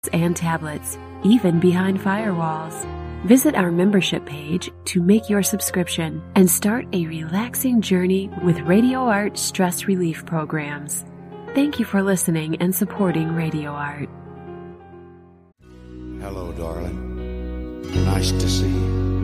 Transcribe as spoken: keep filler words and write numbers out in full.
and tablets, even behind firewalls. Visit our membership page to make your subscription and start a relaxing journey with Radio Art stress relief programs. Thank you for listening and supporting Radio Art. Hello, darling. Nice to see you.